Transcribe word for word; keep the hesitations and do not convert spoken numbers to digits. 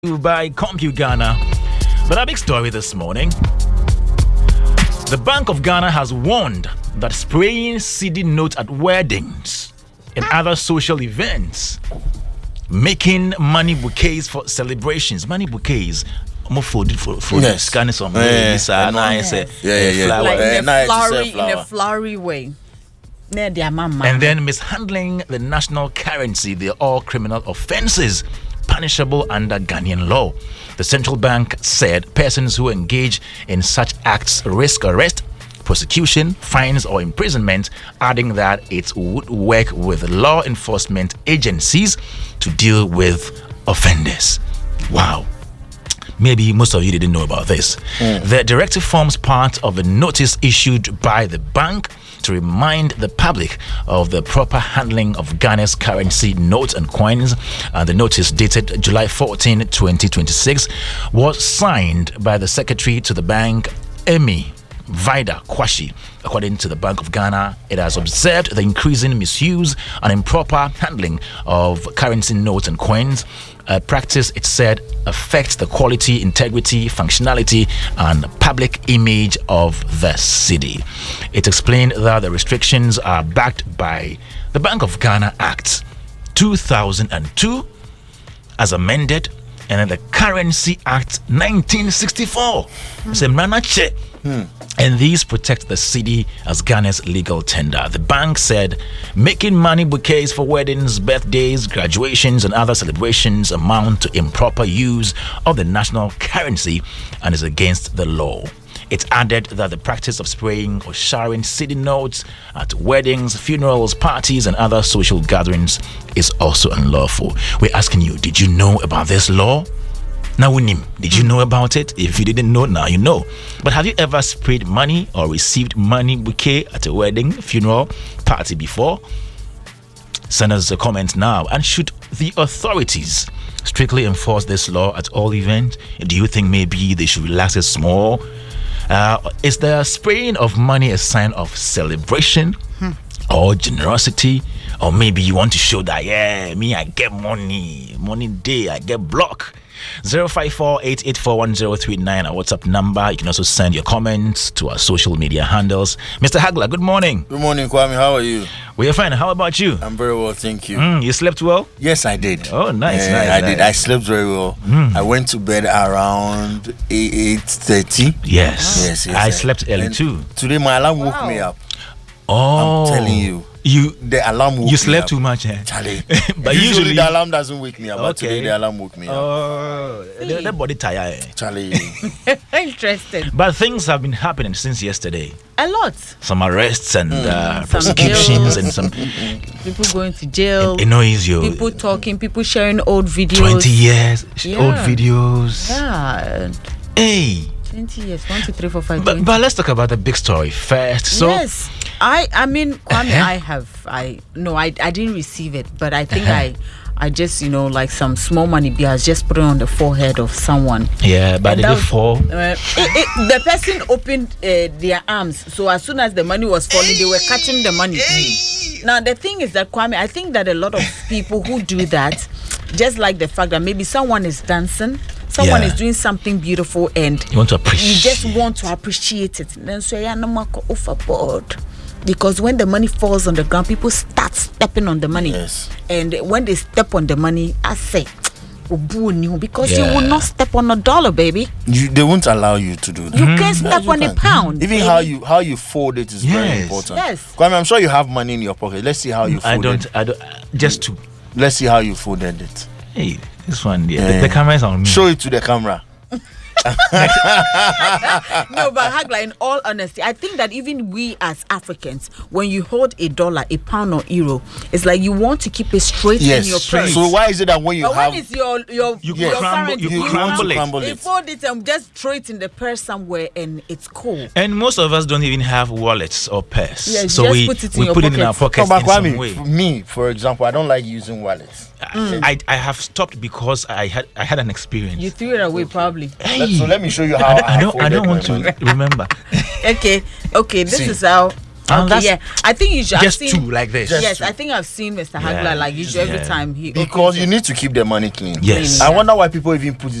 by Compute Ghana. But a big story this morning. The Bank of Ghana has warned that spraying C D notes at weddings and other social events, making money bouquets for celebrations, money bouquets, more for for for yes. scanning some yeah, yeah, nice, yeah, yeah, yeah, flower. Like in a nice flowery, in flower. a flowery way. And then mishandling the national currency, they're all criminal offenses punishable under Ghanaian law. The central bank said persons who engage in such acts risk arrest, prosecution, fines, or imprisonment, adding that it would work with law enforcement agencies to deal with offenders. Wow. Maybe most of you didn't know about this. Mm. The directive forms part of a notice issued by the bank to remind the public of the proper handling of Ghana's currency notes and coins. Uh, the notice, dated July fourteenth, twenty twenty-six, was signed by the secretary to the bank, Emi Vida Kwashi. According to the Bank of Ghana, it has observed the increasing misuse and improper handling of currency notes and coins. A practice, it said, affects the quality, integrity, functionality, and public image of the city. It explained that the restrictions are backed by the Bank of Ghana Act two thousand two, as amended, and then the Currency Act nineteen sixty-four. Mm. Hmm. And these protect the city as Ghana's legal tender. The bank said making money bouquets for weddings, birthdays, graduations, and other celebrations amount to improper use of the national currency and is against the law. It added that the practice of spraying or showering city notes at weddings, funerals, parties, and other social gatherings is also unlawful. We're asking you, did you know about this law? Now, did you know about it? If you didn't know, now you know. But have you ever sprayed money or received money bouquet at a wedding, funeral, party before? Send us a comment now. And should the authorities strictly enforce this law at all events? Do you think maybe they should relax it small? Uh, is the spraying of money a sign of celebration hmm. or generosity? Or maybe you want to show that, yeah, me, I get money. Money day, I get block. zero five four, eight eight four, one zero three nine, our WhatsApp number. You can also send your comments to our social media handles. Mister Hagler, good morning. Good morning, Kwame. How are you? We are fine. How about you? I'm very well, thank you. Mm, you slept well? Yes, I did. Oh, nice, uh, nice. I nice. did. I slept very well. Mm. I went to bed around eight thirty. Yes. Yes, yes. I I, slept early and too. Today, my alarm woke wow. me up. Oh. I'm telling you. You the alarm woke you slept me up. too much, eh? Charlie. But usually, usually the alarm doesn't wake me up. Okay. But today the alarm woke me up. Oh, the, the body tired. Eh? Charlie. Interesting. But things have been happening since yesterday. A lot. Some arrests and mm. uh, some prosecutions jails. and some people going to jail. It annoys you. People talking. People sharing old videos. Twenty years yeah. old videos. Yeah. Hey. Twenty years. One, two, three, four, five. But, but let's talk about the big story first. So yes. I I mean, Kwame, uh-huh. I have I no I I didn't receive it, but I think uh-huh. I I just, you know, like some small money bills, just put it on the forehead of someone. Yeah, but did it fall? Uh, it, it, the person opened uh, their arms, so as soon as the money was falling, they were catching the money. Hey. Now the thing is that, Kwame, I think that a lot of people who do that, just like the fact that maybe someone is dancing. Someone yeah. is doing something beautiful and you want to appreciate. You just want to appreciate it. And then so yeah, no more overboard. Because when the money falls on the ground, people start stepping on the money. Yes. And when they step on the money, I say, because yeah. you will not step on a dollar, baby. You, they won't allow you to do that. You can't step no, on can. a pound. Even baby. how you how you fold it is yes. very important. Yes. Kwame, I'm sure you have money in your pocket. Let's see how you fold I don't, it. I don't. Just two. Let's see how you folded it. Hey, this one. Yeah, yeah. The, the camera is on me. Show it to the camera. No, but Hagla, in all honesty, I think that even we as Africans, when you hold a dollar, a pound or euro, it's like you want to keep it straight yes. in your purse. So why is it that when you but have when it's your your you your crumble, current, you, you crumble, it. crumble you it. fold it and just throw it in the purse somewhere, and it's cool. And most of us don't even have wallets or purse, yeah, so just we put it in we your put pocket. it in our pockets no, in some Kwame, way. For me, for example, I don't like using wallets. Mm. I I have stopped because I had I had an experience. You threw it away, probably. Hey. Let, so let me show you how I, I I don't I don't want to money. remember. Okay, okay. This See. is how And Okay, that's yeah. I think you should have just seen, two like this. Just yes, two. I think I've seen Mister Yeah. Hagler like usually every Yeah. time he Because opens you it. need to keep the money clean. Yes. I wonder why people even put it